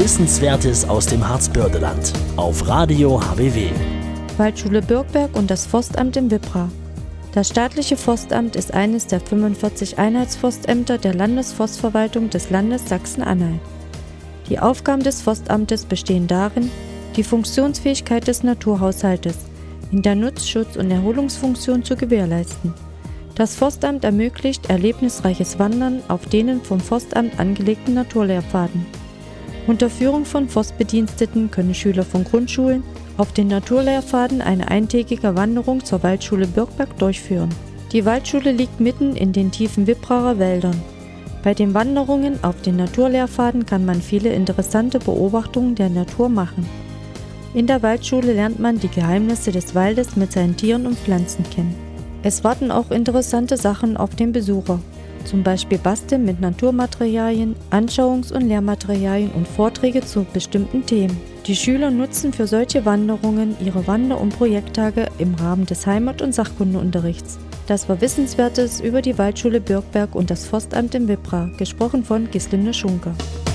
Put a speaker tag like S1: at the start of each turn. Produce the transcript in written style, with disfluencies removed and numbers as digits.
S1: Wissenswertes aus dem Harzbördeland auf Radio HBW.
S2: Waldschule Bürgberg und das Forstamt in Wippra. Das staatliche Forstamt ist eines der 45 Einheitsforstämter der Landesforstverwaltung des Landes Sachsen-Anhalt. Die Aufgaben des Forstamtes bestehen darin, die Funktionsfähigkeit des Naturhaushaltes in der Nutz-, Schutz- und Erholungsfunktion zu gewährleisten. Das Forstamt ermöglicht erlebnisreiches Wandern auf denen vom Forstamt angelegten Naturlehrpfaden. Unter Führung von Forstbediensteten können Schüler von Grundschulen auf den Naturlehrpfaden eine eintägige Wanderung zur Waldschule Bürgberg durchführen. Die Waldschule liegt mitten in den tiefen Wippraer Wäldern. Bei den Wanderungen auf den Naturlehrpfaden kann man viele interessante Beobachtungen der Natur machen. In der Waldschule lernt man die Geheimnisse des Waldes mit seinen Tieren und Pflanzen kennen. Es warten auch interessante Sachen auf den Besucher, zum Beispiel Basteln mit Naturmaterialien, Anschauungs- und Lehrmaterialien und Vorträge zu bestimmten Themen. Die Schüler nutzen für solche Wanderungen ihre Wander- und Projekttage im Rahmen des Heimat- und Sachkundeunterrichts. Das war Wissenswertes über die Waldschule Bürgberg und das Forstamt in Wippra, gesprochen von Gislinde Schunke.